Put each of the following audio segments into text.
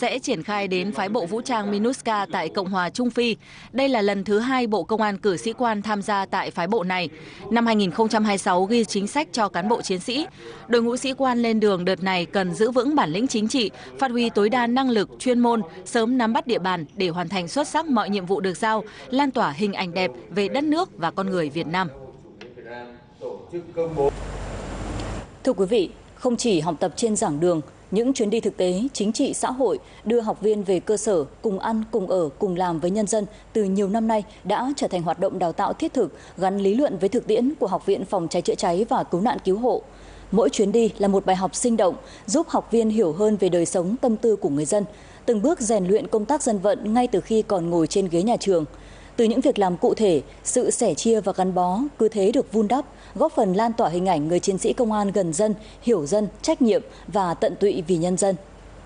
sẽ triển khai đến phái bộ vũ trang MINUSCA tại Cộng hòa Trung Phi. Đây là lần thứ 2 Bộ Công an cử sĩ quan tham gia tại phái bộ này. Năm 2026 ghi chính sách cho cán bộ chiến sĩ. Đội ngũ sĩ quan lên đường đợt này cần giữ vững bản lĩnh chính trị, phát huy tối đa năng lực, chuyên môn, sớm nắm bắt địa bàn để hoàn thành xuất sắc mọi nhiệm vụ được giao, lan tỏa hình ảnh đẹp về đất nước và con người Việt Nam. Thưa quý vị, không chỉ học tập trên giảng đường, những chuyến đi thực tế, chính trị, xã hội đưa học viên về cơ sở cùng ăn, cùng ở, cùng làm với nhân dân từ nhiều năm nay đã trở thành hoạt động đào tạo thiết thực, gắn lý luận với thực tiễn của Học viện Phòng cháy chữa cháy và Cứu nạn Cứu hộ. Mỗi chuyến đi là một bài học sinh động, giúp học viên hiểu hơn về đời sống tâm tư của người dân, từng bước rèn luyện công tác dân vận ngay từ khi còn ngồi trên ghế nhà trường. Từ những việc làm cụ thể, sự sẻ chia và gắn bó cứ thế được vun đắp, góp phần lan tỏa hình ảnh người chiến sĩ công an gần dân, hiểu dân, trách nhiệm và tận tụy vì nhân dân.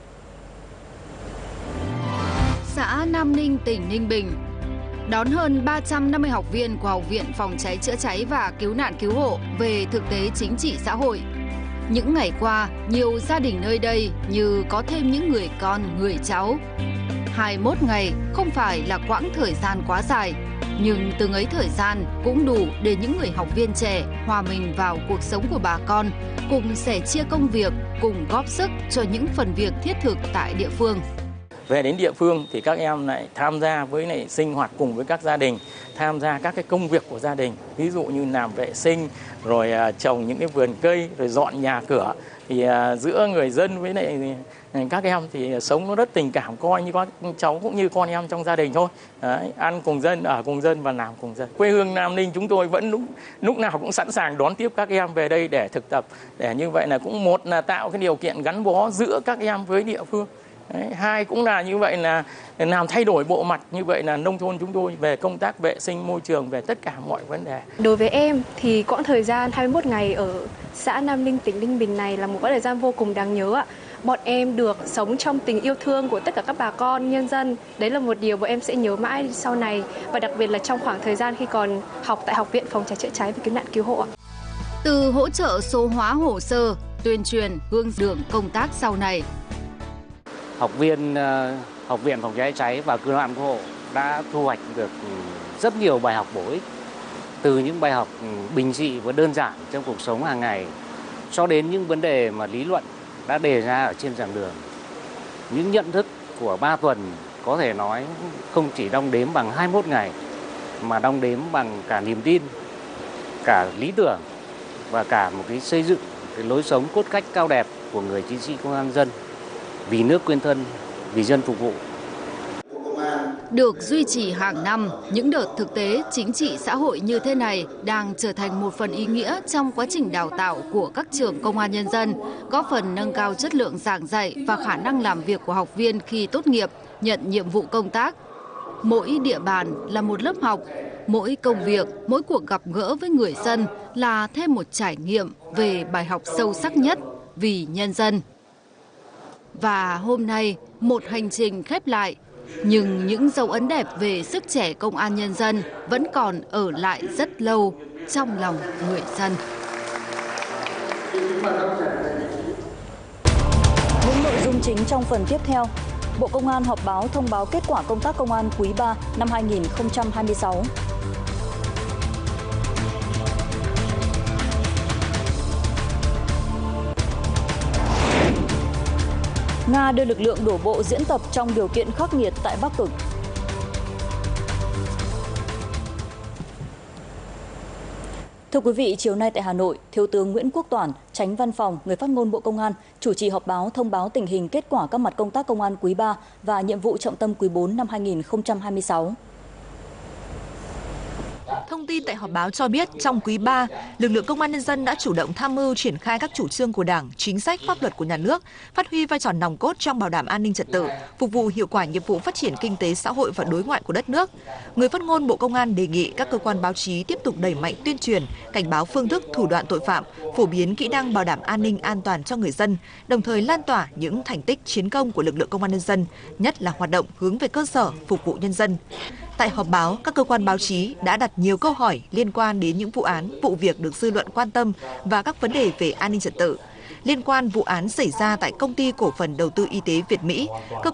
Xã Nam Ninh, tỉnh Ninh Bình đón hơn 350 học viên của Học viện Phòng cháy chữa cháy và Cứu nạn Cứu hộ về thực tế chính trị xã hội. Những ngày qua, nhiều gia đình nơi đây như có thêm những người con, người cháu. 21 ngày không phải là quãng thời gian quá dài, nhưng từng ấy thời gian cũng đủ để những người học viên trẻ hòa mình vào cuộc sống của bà con, cùng sẻ chia công việc, cùng góp sức cho những phần việc thiết thực tại địa phương. Về đến địa phương thì các em lại tham gia với lại sinh hoạt cùng với các gia đình, tham gia các cái công việc của gia đình, ví dụ như làm vệ sinh, rồi trồng những cái vườn cây, rồi dọn nhà cửa. Thì giữa người dân với lại các em thì sống nó rất tình cảm, coi như con cháu cũng như con em trong gia đình thôi. Đấy, ăn cùng dân, ở cùng dân và làm cùng dân. Quê hương Nam Ninh chúng tôi vẫn lúc nào cũng sẵn sàng đón tiếp các em về đây để thực tập. Để như vậy là cũng một là tạo cái điều kiện gắn bó giữa các em với địa phương. Đấy, hai cũng là như vậy là làm thay đổi bộ mặt, như vậy là nông thôn chúng tôi về công tác vệ sinh môi trường, về tất cả mọi vấn đề. Đối với em thì quãng thời gian 21 ngày ở xã Nam Ninh, tỉnh Ninh Bình này là một quãng thời gian vô cùng đáng nhớ ạ. Bọn em được sống trong tình yêu thương của tất cả các bà con, nhân dân. Đấy là một điều bọn em sẽ nhớ mãi sau này, và đặc biệt là trong khoảng thời gian khi còn học tại Học viện Phòng cháy chữa cháy và Cứu nạn Cứu hộ ạ. Từ hỗ trợ số hóa hồ sơ, tuyên truyền, hướng dẫn công tác sau này. Học viện Phòng cháy cháy và Cứu nạn Cứu hộ đã thu hoạch được rất nhiều bài học bổ ích, từ những bài học bình dị và đơn giản trong cuộc sống hàng ngày cho đến những vấn đề mà lý luận đã đề ra ở trên giảng đường. Những nhận thức của 3 tuần có thể nói không chỉ đong đếm bằng 21 ngày mà đong đếm bằng cả niềm tin, cả lý tưởng và cả một cái xây dựng cái lối sống cốt cách cao đẹp của người chiến sĩ công an nhân dân, vì nước quên thân, vì dân phục vụ. Được duy trì hàng năm, những đợt thực tế chính trị xã hội như thế này đang trở thành một phần ý nghĩa trong quá trình đào tạo của các trường công an nhân dân, góp phần nâng cao chất lượng giảng dạy và khả năng làm việc của học viên khi tốt nghiệp, nhận nhiệm vụ công tác. Mỗi địa bàn là một lớp học, mỗi công việc, mỗi cuộc gặp gỡ với người dân là thêm một trải nghiệm về bài học sâu sắc nhất vì nhân dân. Và hôm nay, một hành trình khép lại, nhưng những dấu ấn đẹp về sức trẻ công an nhân dân vẫn còn ở lại rất lâu trong lòng người dân. Những nội dung chính trong phần tiếp theo: Bộ Công an họp báo thông báo kết quả công tác công an quý 3 năm 2026. Nga đưa lực lượng đổ bộ diễn tập trong điều kiện khắc nghiệt tại Bắc Cực. Thưa quý vị, chiều nay tại Hà Nội, Thiếu tướng Nguyễn Quốc Toản, Chánh Văn phòng, Người phát ngôn Bộ Công an, chủ trì họp báo thông báo tình hình kết quả các mặt công tác công an quý 3 và nhiệm vụ trọng tâm quý 4 năm 2026. Thông tin tại họp báo cho biết, trong quý 3, lực lượng công an nhân dân đã chủ động tham mưu triển khai các chủ trương của Đảng, chính sách pháp luật của nhà nước, phát huy vai trò nòng cốt trong bảo đảm an ninh trật tự, phục vụ hiệu quả nhiệm vụ phát triển kinh tế xã hội và đối ngoại của đất nước. Người phát ngôn Bộ Công an đề nghị các cơ quan báo chí tiếp tục đẩy mạnh tuyên truyền, cảnh báo phương thức, thủ đoạn tội phạm, phổ biến kỹ năng bảo đảm an ninh an toàn cho người dân, đồng thời lan tỏa những thành tích chiến công của lực lượng công an nhân dân, nhất là hoạt động hướng về cơ sở, phục vụ nhân dân. Tại họp báo, các cơ quan báo chí đã đặt nhiều câu hỏi liên quan đến những vụ án, vụ việc được dư luận quan tâm và các vấn đề về an ninh trật tự. Liên quan vụ án xảy ra tại Công ty Cổ phần Đầu tư Y tế Việt Mỹ, cơ